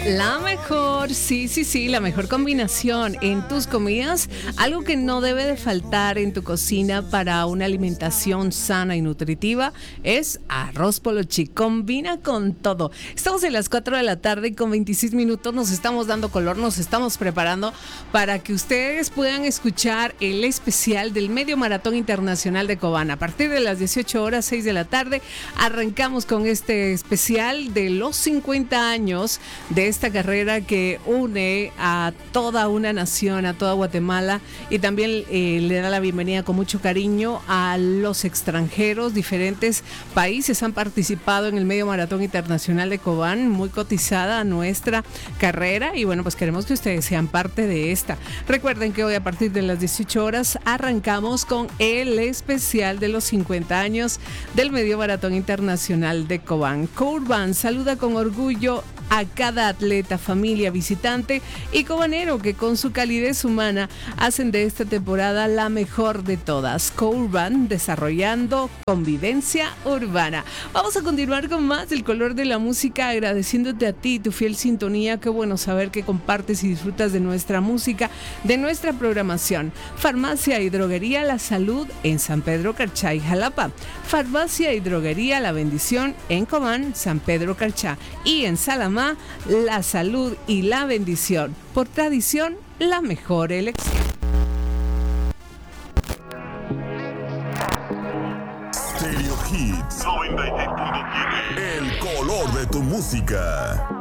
La mejor, sí, la mejor combinación en tus comidas, algo que no debe de faltar en tu cocina para una alimentación sana y nutritiva es arroz polochi. Combina con todo. Estamos en las 4 de la tarde y con 26 minutos nos estamos dando color, nos estamos preparando para que ustedes puedan escuchar el especial del Medio Maratón Internacional de Cobán. A partir de las 18 horas, 6 de la tarde, arrancamos con este especial de los 50 años de esta carrera que une a toda una nación, a toda Guatemala, y también le da la bienvenida con mucho cariño a los extranjeros. Diferentes países han participado en el Medio Maratón Internacional de Cobán, muy cotizada nuestra carrera, y bueno, pues queremos que ustedes sean parte de esta. Recuerden que hoy a partir de las 18 horas arrancamos con el especial de los 50 años del Medio Maratón Internacional de Cobán. Courban saluda con orgullo a cada atleta, familia, visitante y cobanero que con su calidez humana hacen de esta temporada la mejor de todas. Courban, desarrollando convivencia urbana. Vamos a continuar con más del color de la música, agradeciéndote a ti tu fiel sintonía. Qué bueno saber que compartes y disfrutas de nuestra música, de nuestra programación. Farmacia y Droguería La Salud en San Pedro Carchá y Jalapa. Farmacia y Droguería La Bendición en Cobán, San Pedro Carchá, y en Salamá La Salud y La Bendición. Por tradición, la mejor elección. Stereo Hits 96.7. El color de tu música.